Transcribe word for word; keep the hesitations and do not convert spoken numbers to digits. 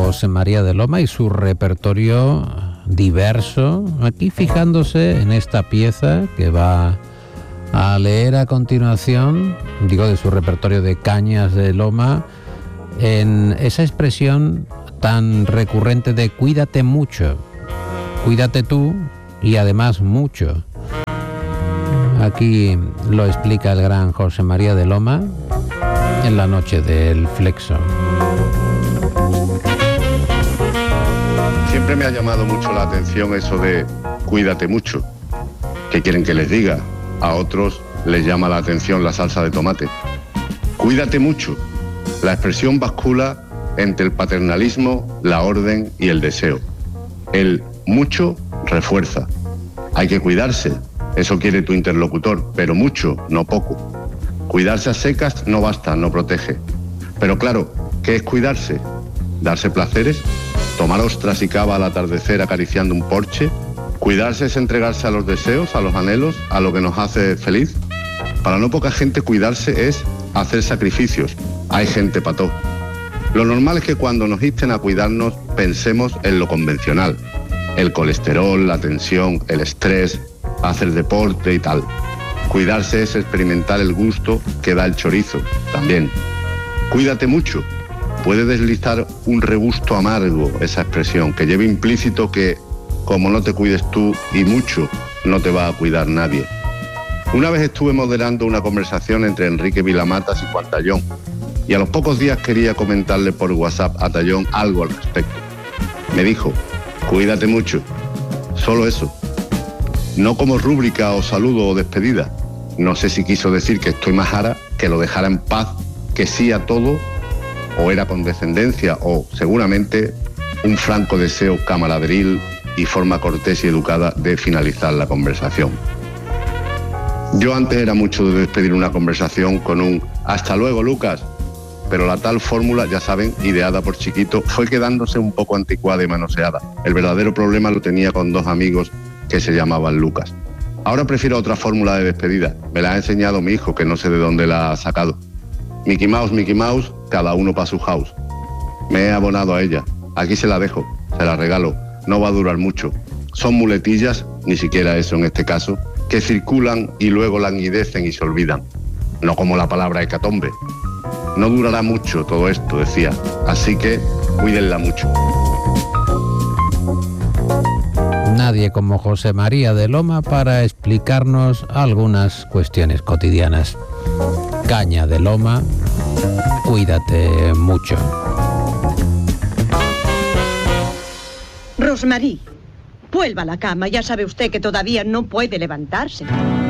José María de Loma y su repertorio diverso, aquí fijándose en esta pieza que va a leer a continuación, digo de su repertorio de Cañas de Loma, en esa expresión tan recurrente de cuídate mucho, cuídate tú y además mucho. Aquí lo explica el gran José María de Loma en la noche del Flexo. Siempre me ha llamado mucho la atención eso de cuídate mucho. ¿Qué quieren que les diga? A otros les llama la atención la salsa de tomate. Cuídate mucho. La expresión bascula entre el paternalismo, la orden y el deseo. El mucho refuerza. Hay que cuidarse, eso quiere tu interlocutor, pero mucho, no poco. Cuidarse a secas no basta, no protege. Pero claro, ¿qué es cuidarse? ¿Darse placeres? ¿Tomar ostras y cava al atardecer acariciando un porche? ¿Cuidarse es entregarse a los deseos, a los anhelos, a lo que nos hace feliz? Para no poca gente cuidarse es hacer sacrificios. Hay gente para todo. Lo normal es que cuando nos insten a cuidarnos pensemos en lo convencional. El colesterol, la tensión, el estrés, hacer deporte y tal. Cuidarse es experimentar el gusto que da el chorizo, también. Cuídate mucho. Puede deslizar un regusto amargo esa expresión, que lleva implícito que, como no te cuides tú y mucho, no te va a cuidar nadie. Una vez estuve moderando una conversación entre Enrique Vilamatas y Juan Tallón, y a los pocos días quería comentarle por WhatsApp a Tallón algo al respecto. Me dijo, cuídate mucho, solo eso. No como rúbrica o saludo o despedida. No sé si quiso decir que estoy majara, que lo dejara en paz, que sí a todo, o era condescendencia, o seguramente un franco deseo camaraderil y forma cortés y educada de finalizar la conversación. Yo antes era mucho de despedir una conversación con un «hasta luego, Lucas», pero la tal fórmula, ya saben, ideada por Chiquito, fue quedándose un poco anticuada y manoseada. El verdadero problema lo tenía con dos amigos que se llamaban Lucas. Ahora prefiero otra fórmula de despedida. Me la ha enseñado mi hijo, que no sé de dónde la ha sacado. Mickey Mouse, Mickey Mouse, cada uno para su house. Me he abonado a ella. Aquí se la dejo, se la regalo. No va a durar mucho. Son muletillas, ni siquiera eso en este caso, que circulan y luego languidecen y se olvidan. No como la palabra hecatombe. No durará mucho todo esto, decía. Así que cuídenla mucho. Nadie como José María de Loma para explicarnos algunas cuestiones cotidianas. Caña de Loma, cuídate mucho. Rosmarie, vuelva a la cama. Ya sabe usted que todavía no puede levantarse.